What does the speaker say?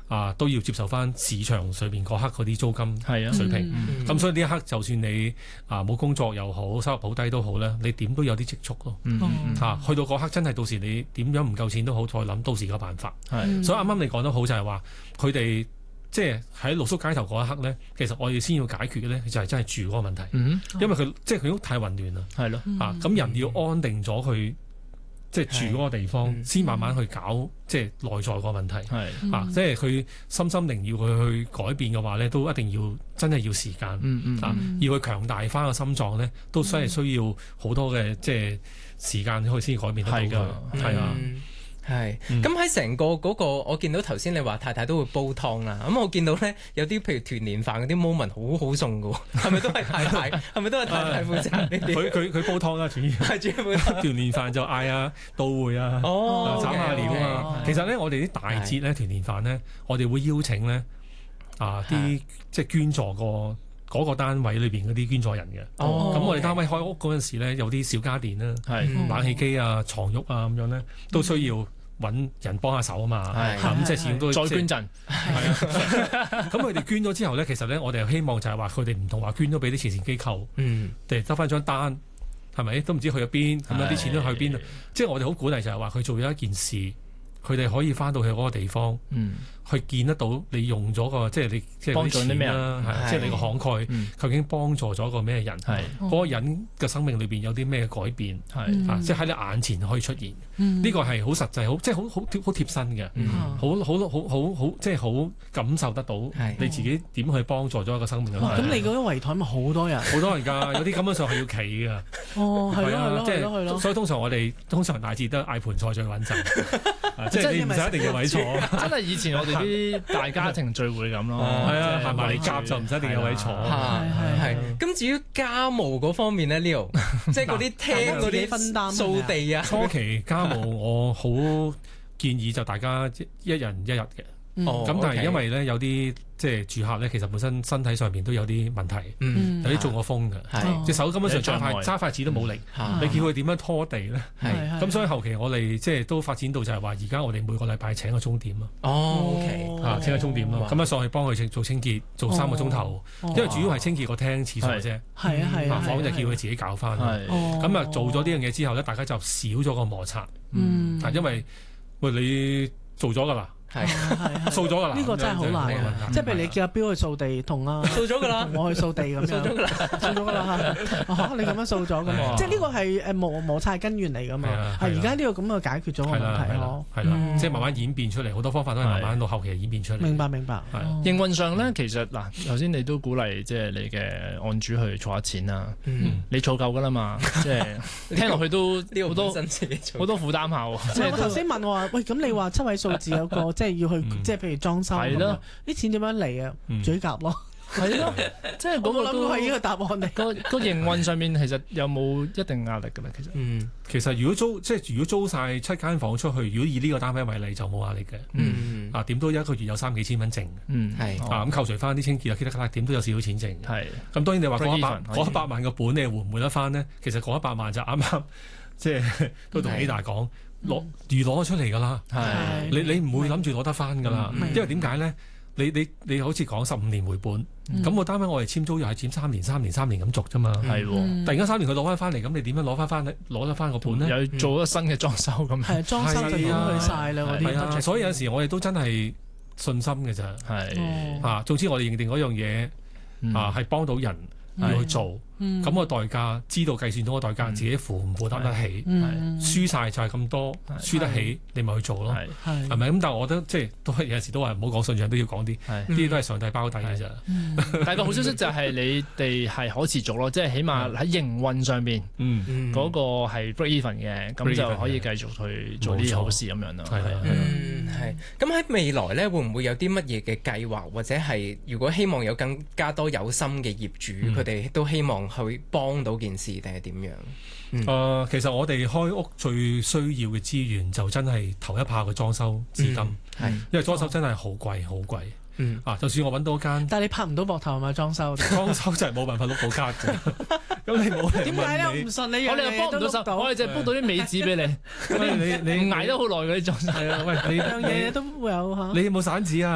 都要接受翻市場上邊嗰刻嗰啲租金水平。咁所以呢一刻就算你冇工作又好，收入好低都好咧，你點都有啲積蓄咯。去到嗰刻真係到時你點樣唔夠錢都好，再諗到時嘅辦法。所以啱啱你講得好就係話佢哋即係喺露宿街頭嗰一刻咧，其實我哋先要解決嘅咧就係真係住嗰個問題。因為佢即係佢都太混亂啦。係咯。咁人要安定咗佢。即係住嗰個地方，先慢慢去搞即係內在個問題。即係佢心靈要佢去改變嘅話咧，都一定要真係要時間。要佢強大翻個心臟咧，都真係需要好多嘅即係時間去先改變得到㗎。係啊。 係，咁喺成個嗰個，我見到頭先你話太太都會煲湯啦，咁我見到咧有啲譬如團年飯嗰啲 moment 好好餸㗎喎，係咪都係太太？係咪都係太太負責呢啲？ 佢煲湯啦，主要係主要煲湯。 團年飯就嗌到會斬下料啊。其實咧，我哋啲大節咧，團年飯咧，我哋會邀請咧啲即係捐助嗰個單位裏邊嗰啲捐助人嘅。咁我哋單位開屋嗰陣時咧，有啲小家電啦，冷氣機啊、床褥啊咁樣咧，都需要揾人幫下手啊嘛。咁即係始終都再捐贈。 咁佢哋捐咗之後咧，其實咧我哋希望就係話佢哋唔同話捐咗俾啲慈善機構，得翻張單，係咪都唔知去咗邊，咁樣啲錢都去邊。即係我哋好鼓勵就係話佢做咗一件事，佢哋可以翻到去嗰個地方，去見得到你用咗個即係你即係幫助啲咩啦，即係你個慷慨究竟幫助咗個咩人？嗰個人嘅生命裏邊有啲咩改變？即係喺你眼前可以出現。呢個係好實際，好即係好貼身嘅，好即係好感受得到你自己點去幫助咗一個生命。 咁你嗰啲圍台咪好多人？ 好多人㗎，有啲根本上係要企㗎。係咯，所以通常我哋大節都嗌盤菜最穩陣，即係你唔使一定要位坐。 真係以前我哋啲大家庭聚會咁咯。 係啊，行埋嚟夾就唔使一定有位坐。 係。咁至於家務嗰方面咧，Leo，即係嗰啲廳嗰啲分擔掃地啊。 初期家務我好建議就大家一人一日嘅。咁但係因為咧有啲即係住客咧，其實本身身體上邊都有啲問題，有啲中過風嘅，隻手根本上揸筷子都冇力，你叫佢點樣拖地咧？咁所以後期我哋即係都發展到就係話，而家我哋每個禮拜請個鐘點咯。請個鐘點咯，咁上去幫佢做清潔，做3個鐘頭，因為主要係清潔個廳廁所啫。房就叫佢自己搞翻。咁做咗呢樣嘢之後咧，大家就少咗個摩擦。因為你做咗㗎啦。掃咗㗎啦， 呢個真係好難。即係譬如你叫阿標去掃地，同掃咗㗎啦， 我去掃地咁樣，掃咗㗎啦。你咁樣掃咗㗎，即係呢個係摩擦根源嚟㗎嘛。而家呢個咁嘅解決咗個問題咯。 係啦，即係慢慢演變出嚟，好多方法都係慢慢到後期演變出嚟。 明白。 營運上咧，其實嗱，頭先你都鼓勵即係你嘅案主去儲下錢啦。你儲夠㗎啦嘛，即係聽落去都好多負擔下喎。 我頭先問我話，喂，咁你話7位數字有個即係要去，即係譬如裝修咁樣，啲錢點樣嚟啊？嘴夾咯， 係咯，即係嗰個都係呢個答案嚟。 個營運上面其實有冇一定壓力㗎咧？ 其實如果租晒7間房出去，如果以呢個單位為例，就冇壓力嘅。點都一個月有3-4千蚊剩。咁扣除翻啲清潔啊，點都有少少錢剩。咁當然你話嗰100萬嘅本，你換唔換得翻呢？其實嗰100萬就啱啱即係都同 Ada 講。攞咗出嚟㗎啦，你唔會諗住攞得翻㗎啦，因為點解咧？你好似講15年回本，咁個單位我哋簽租又係簽3年咁續啫嘛，突然間3年佢攞翻嚟，咁你點樣攞得翻個本咧？ 又要做咗新嘅裝修咁， 係裝修就要去晒啦嗰啲， 所以有時我哋都真係信心嘅咋，總之我哋認定嗰樣嘢係幫到人要去做。咁個代價知道計算到個代價，自己負唔負擔得起？輸晒就係咁多，輸得起你咪去做咯，係咪？咁但係我覺得即係都係有陣時都話唔好講信仰，都要講啲，呢啲都係上帝包底嘅咋。 但係個好消息就係你哋係可持續咯，即係起碼喺營運上邊，嗰個係 break even 嘅，咁就可以繼續去做啲好事咁樣咯。 係。咁喺未來咧，會唔會有啲乜嘢嘅計劃，或者係如果希望有更加多有心嘅業主，佢哋都希望去幫到件事定係點樣？ 其實我哋開屋最需要嘅資源就真係頭一炮嘅裝修資金，因為裝修真係好貴。就算我揾到間， 但係你拍唔到膊頭係咪裝修？ 裝修就係冇辦法碌到卡嘅。咁你冇點解咧？唔信你， 我哋又幫唔到手，我哋就係幫到啲美紙俾你。你捱得好耐嗰啲裝修。 係啊，喂，你樣嘢都會有嚇。 你有冇散紙啊？